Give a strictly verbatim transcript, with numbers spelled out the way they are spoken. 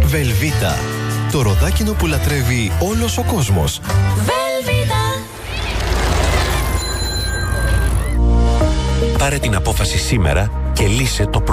Velveeta. Το ροδάκινο που λατρεύει όλος ο κόσμος. Velveeta. Πάρε την απόφαση σήμερα και λύσε το πρόβλημα.